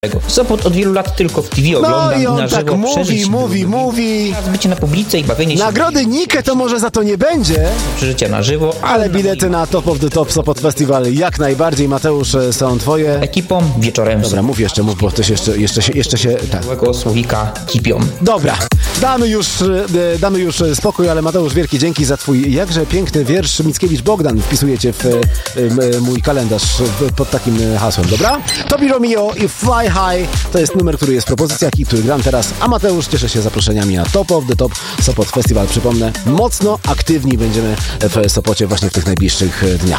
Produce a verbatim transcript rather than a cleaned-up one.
Sopot od wielu lat tylko w T V oglądam. No i on na żywo tak mówi, mówi, mówi. Bycie na publice i bawienie się. Nagrody Nike to może za to nie będzie. Przeżycia na żywo. Ale bilety na Top of the Top Sopot Festival jak najbardziej. Mateusz, są twoje. Ekipą wieczorem. Dobra, mów jeszcze, mów, bo to się jeszcze, jeszcze się, jeszcze się, tak. Całego słowika kipią. Dobra, damy już, damy już spokój, ale Mateusz, wielkie dzięki za twój jakże piękny wiersz Mickiewicz Bogdan. Wpisujecie w, w mój kalendarz pod takim hasłem, dobra? Tobi Romeo i Fly High to jest numer, który jest w propozycjach i który gram teraz, a Mateusz cieszy się zaproszeniami na Top of the Top Sopot Festival. Przypomnę, mocno aktywni będziemy w Sopocie właśnie w tych najbliższych dniach.